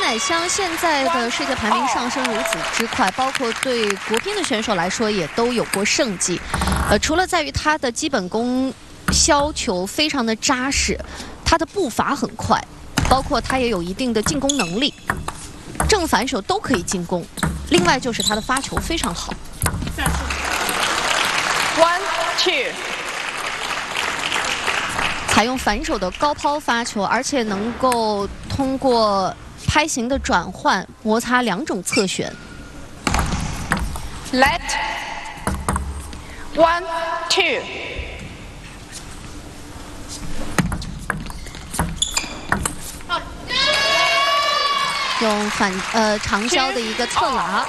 乃香现在的世界排名上升如此之快，包括对国乒的选手来说也都有过胜绩。除了在于他的基本功削球非常的扎实，他的步伐很快，包括他也有一定的进攻能力，正反手都可以进攻。另外就是他的发球非常好。 1, 2。 采用反手的高抛发球，而且能够通过拍形的转换摩擦两种侧旋。 Let 1, 2。 用长销的一个侧拿，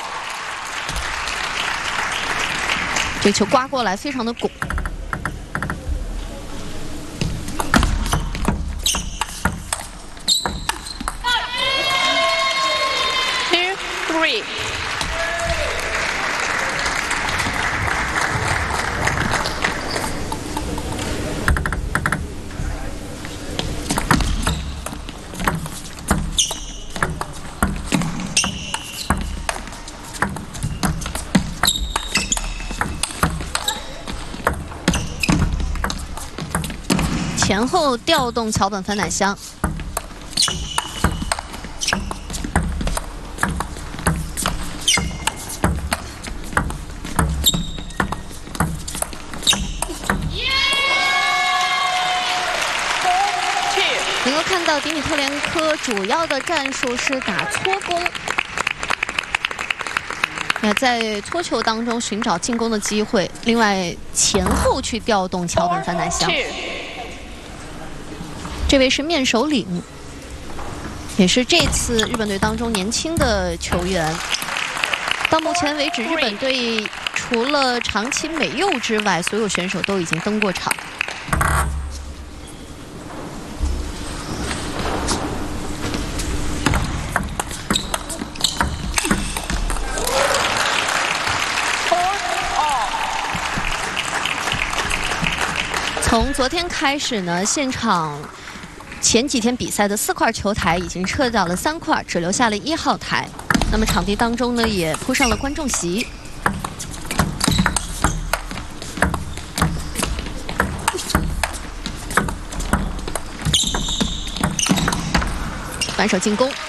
这球刮过来非常的拱。 3。 前后调动桥本樊乃香。 能够看到迪米特连科主要的战术是打搓攻，在搓球当中寻找进攻的机会，另外前后去调动桥本樊乃香。这位是面首领，也是这次日本队当中年轻的球员。到目前为止，日本队除了长崎美佑之外，所有选手都已经登过场。 从昨天开始呢，现场前几天比赛的4块球台已经撤掉了3块，只留下了1号台。那么场地当中呢，也铺上了观众席。反手进攻。